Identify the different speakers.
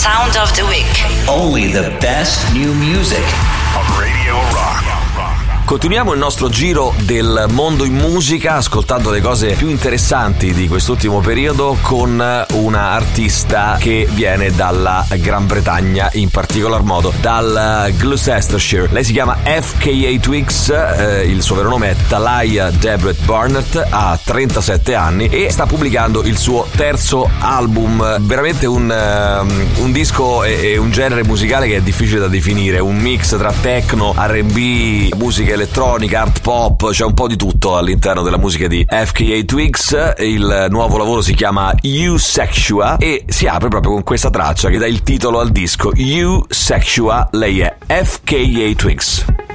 Speaker 1: Sound of the Week.
Speaker 2: Only the best new music
Speaker 3: on Radio Rock.
Speaker 4: Continuiamo il nostro giro del mondo in musica ascoltando le cose più interessanti di quest'ultimo periodo con una artista che viene dalla Gran Bretagna, in particolar modo dal Gloucestershire. Lei si chiama FKA Twigs, il suo vero nome è Talia Debrett Barnett, ha 37 anni e sta pubblicando il suo terzo album, veramente un disco e un genere musicale che è difficile da definire, un mix tra techno, R&B, musica elettronica, art pop, c'è un po' di tutto all'interno della musica di FKA Twigs. Il nuovo lavoro si chiama You Sexua e si apre proprio con questa traccia che dà il titolo al disco, You Sexua. Lei è FKA Twigs.